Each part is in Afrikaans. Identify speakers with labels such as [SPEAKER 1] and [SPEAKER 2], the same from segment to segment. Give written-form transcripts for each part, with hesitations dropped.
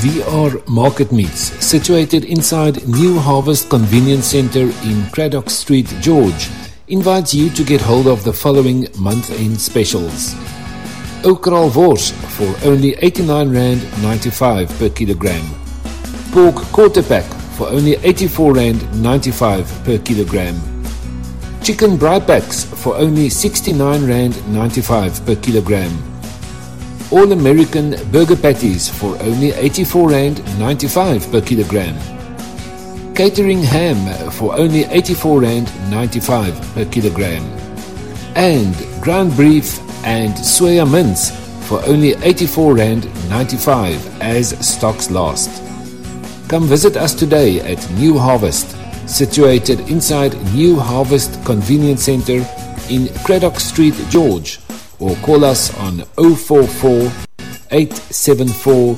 [SPEAKER 1] VR Market Meats, situated inside New Harvest Convenience Centre in Craddock Street, George, invites you to get hold of the following month-end specials. Okral wors for only R89.95 per kilogram. Pork quarter pack for only R84.95 per kilogram. Chicken braai packs for only R69.95 per kilogram. All American burger patties for only R84.95 per kilogram. Catering ham for only R84.95 per kilogram. And ground beef and soya mince for only R84.95 as stocks last. Come visit us today at New Harvest, situated inside New Harvest Convenience Centre in Craddock Street, George, or call us on 044 874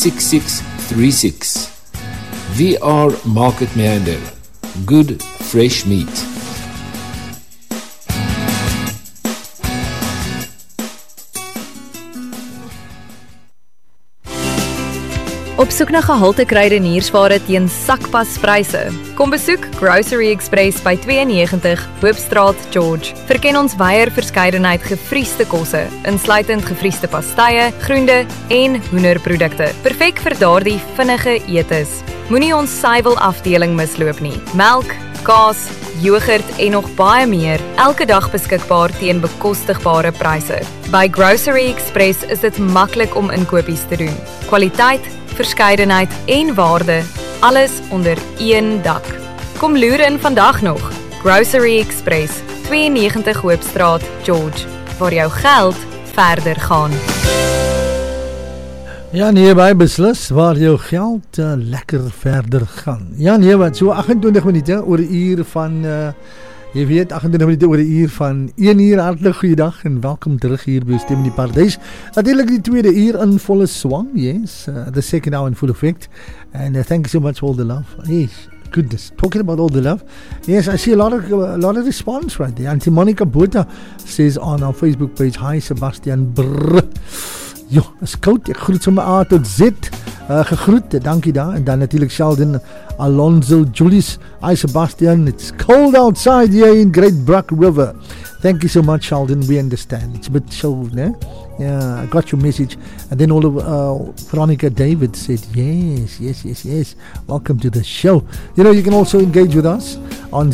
[SPEAKER 1] 6636. VR Market Meander. Good fresh meat.
[SPEAKER 2] Op soek na gehalte kruideniersware teen sakpaspryse. Kom besoek Grocery Express by 92 Hoopstraat, George. Verken ons wyeer verskeidenheid gefriesde kosse, insluitend gefriesde pastye, groente en hoenderprodukte. Perfek vir daardie vinnige etes. Moenie ons suiwel afdeling misloop nie. Melk, kaas, yoghurt en nog baie meer, elke dag beskikbaar teen bekostigbare pryse. By Grocery Express is dit maklik om inkopies te doen. Kwaliteit, verskeidenheid en waarde, alles onder een dak. Kom loer in vandag nog. Grocery Express, 92 Hoopstraat, George, waar jou geld verder gaan.
[SPEAKER 3] Ja nee, by beslis waar jou geld lekker verder gaan. Ja nee, wat so 28 minute oor 'n uur van jy weet 28 minute oor 'n uur van 1 uur. Hartlik goeiedag en welkom terug hier by Stem in die Paradys. Natuurlik die tweede uur in volle swang. Yes, the second hour in full effect. And thank you so much for all the love. Yes, goodness, talking about all the love. Yes, I see a lot of response right there. Auntie Monica Botha says on our Facebook page, hi Sebastian Brr. Jo, is koud, ek groet sommer A tot Z, gegroet, dankie daar, en dan natuurlijk Sheldon Alonso Julius, hi Sebastian, it's cold outside here in Great Bruck River, thank you so much Sheldon, we understand, it's a bit chilled, ne? Yeah, I got your message, and then all of Veronica David said, yes, welcome to the show. You know, you can also engage with us on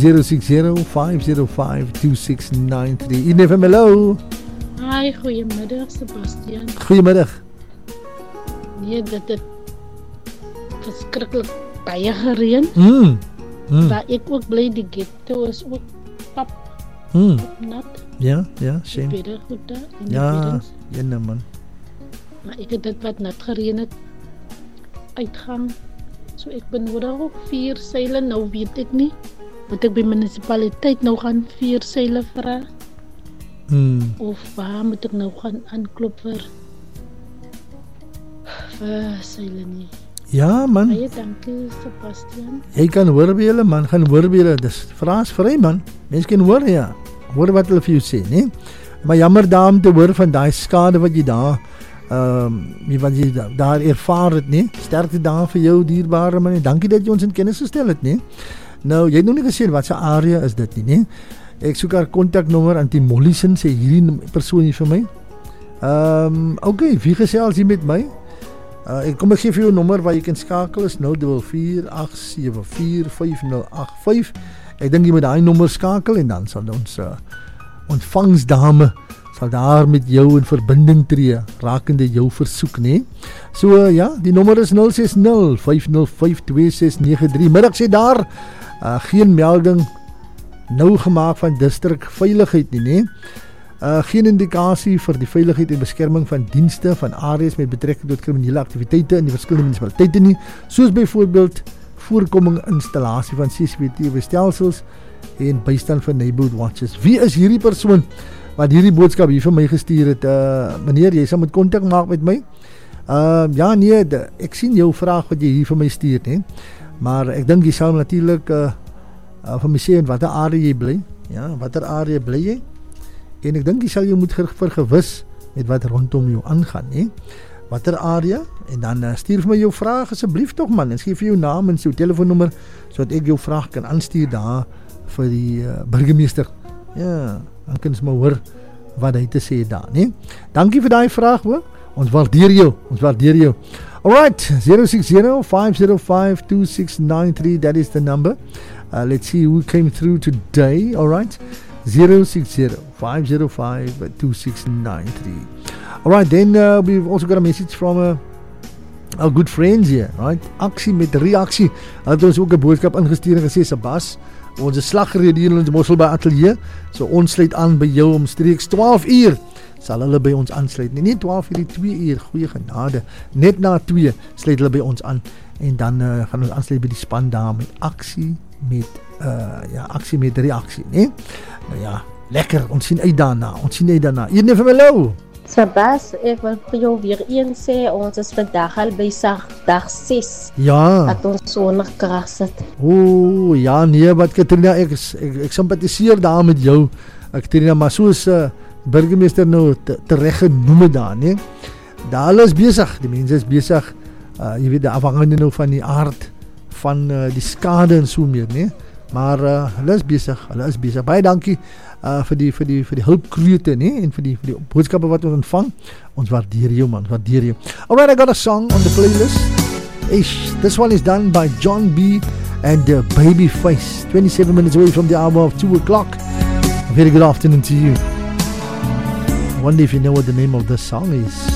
[SPEAKER 3] 060-505-2693, Eden, hello.
[SPEAKER 4] Hi, goeiemiddag Sebastian.
[SPEAKER 3] Goeiemiddag.
[SPEAKER 4] Nee, dit verskriklik baie gereën. Waar ek ook bly die ghetto is ook pap. Nat.
[SPEAKER 3] Ja, same.
[SPEAKER 4] Baie goed daar.
[SPEAKER 3] Ja, man.
[SPEAKER 4] Maar ek het dit wat nat gereën het uitgang. So ek benodig ook 4 seile, nou weet ek nie. Moet ek by munisipaliteit nou gaan 4 seile vra? Of waar moet ek nou gaan aanklop vir seile nie?
[SPEAKER 3] Ja man.
[SPEAKER 4] Baie dankie Sebastian.
[SPEAKER 3] Jy kan hoor by julle man, gaan hoor by julle, dis vraas vry man, mens kan hoor ja, hoor wat hulle vir jou sê, nie? Maar jammer daar om te hoor van die skade wat jy daar wat jy daar ervaar het, nie? Sterkte daar vir jou dierbare man, en dankie dat jy ons in kennis gestel het, nie? Nou, jy het nog nie gesê wat sy area is dit nie? Ek soek haar kontaknommer, Auntie Mollison sê hierdie persoon hier vir my. Ok, wie gesels hier met my? Ek gee vir jou nommer waar jy kan skakel is 024-874-5085. Ek dink jy moet daai nommer skakel en dan sal ons ontvangsdame sal daar met jou in verbinding tree rakende jou versoek, nee. So ja, die nommer is 060-505-2693. Middag sê daar geen melding nou gemaak van distrik veiligheid nie, nee. Geen indikasie vir die veiligheid en beskerming van dienste van areas met betrekking tot kriminele aktiwiteite in die verskillende munisipaliteite nie, soos byvoorbeeld voorkoming installasie van CCTV stelsels en bystand van neighborhood watches. Wie is hierdie persoon wat hierdie boodskap hier vir my gestuur het? Meneer, jy sal moet kontak maak met my. Ja nee, ek sien jou vraag wat jy hier vir my stuur, nee. Maar ek dink jy sal natuurlik van my sê in watter area jy bly. Ja, watter area bly jy? En ek dink jy sal jou moet vergewis met wat rondom jou aangaan, nee. watter area, en dan stuur vir my jou vraag asseblief tog man, en skryf vir jou naam en jou telefoonnommer, sodat ek jou vraag kan aanstuur daar vir die burgemeester. Ja, dan kan ons maar hoor wat hy te sê daar, nee? Dankie vir daai vraag hoor, ons waardeer jou. Alright, 060-505-2693, that is the number. Let's see who came through today, alright? 060-505-2693. Alright, then we've also got a message from our good friends here, right? Aksie met reaksie. Hulle het ons ook 'n boodskap ingestuur en gesê, Sebas, ons is slaggerede hier in ons Mosselbaai ateljee, so ons sluit aan by jou omstreeks 12 uur. Sal hulle by ons aansluit. Nee, 12 uur, 2 uur, goeie genade. Net na 2 sluit hulle by ons aan en dan gaan ons aansluit by die span daar met aksie met aksie met reaksie, nee? Nou ja, lekker, ons sien uit daarna. Hier vir my Lou.
[SPEAKER 5] Sebas, ek wil vir jou weer eens sê, ons is vandag al by dag 6.
[SPEAKER 3] Ja.
[SPEAKER 5] Dat ons sonnekrag sit.
[SPEAKER 3] Ja, nee, wat Katrina, ek sympathiseer daar met jou, Katrina, maar soos burgemeester nou terecht genoem het daar, nee? Daar hulle is besig, die mense is besig, jy weet, afhangende nou van die aard van die skade en so meer, nee? Maar hulle is besig. Baie dankie vir die hulpkrete, nee? En vir die boodskappe wat ons ontvang. Ons waardeer jou man, Alright, I got a song on the playlist. This one is done by John B. and Babyface. 27 minutes away from the hour of 2 o'clock. A very good afternoon to you. I wonder if you know what the name of this song is.